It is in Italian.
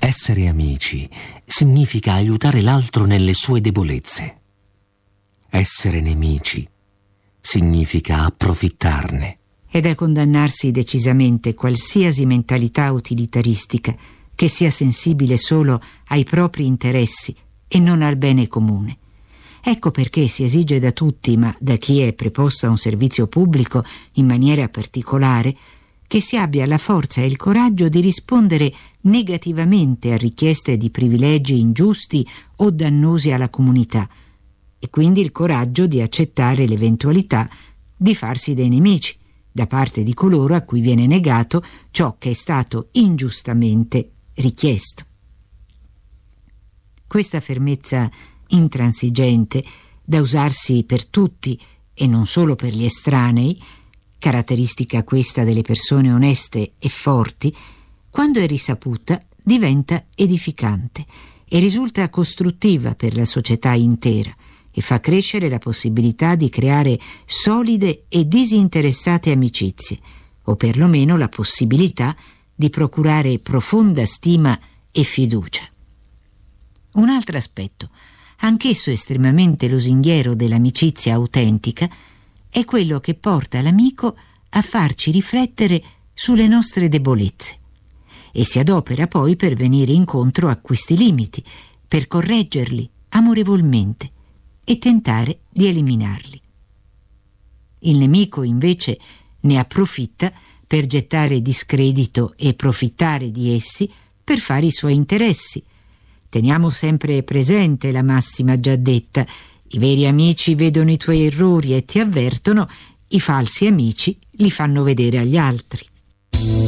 Essere amici significa aiutare l'altro nelle sue debolezze. Essere nemici significa approfittarne. È da condannarsi decisamente qualsiasi mentalità utilitaristica che sia sensibile solo ai propri interessi e non al bene comune. Ecco perché si esige da tutti, ma da chi è preposto a un servizio pubblico in maniera particolare, che si abbia la forza e il coraggio di rispondere negativamente a richieste di privilegi ingiusti o dannosi alla comunità, e quindi il coraggio di accettare l'eventualità di farsi dei nemici da parte di coloro a cui viene negato ciò che è stato ingiustamente richiesto. Questa fermezza intransigente, da usarsi per tutti e non solo per gli estranei, caratteristica questa delle persone oneste e forti, quando è risaputa diventa edificante e risulta costruttiva per la società intera e fa crescere la possibilità di creare solide e disinteressate amicizie, o perlomeno la possibilità di procurare profonda stima e fiducia. Un altro aspetto, anch'esso estremamente lusinghiero dell'amicizia autentica, è quello che porta l'amico a farci riflettere sulle nostre debolezze e si adopera poi per venire incontro a questi limiti, per correggerli amorevolmente e tentare di eliminarli. Il nemico invece ne approfitta per gettare discredito e profittare di essi per fare i suoi interessi. Teniamo sempre presente la massima già detta: i veri amici vedono i tuoi errori e ti avvertono, i falsi amici li fanno vedere agli altri.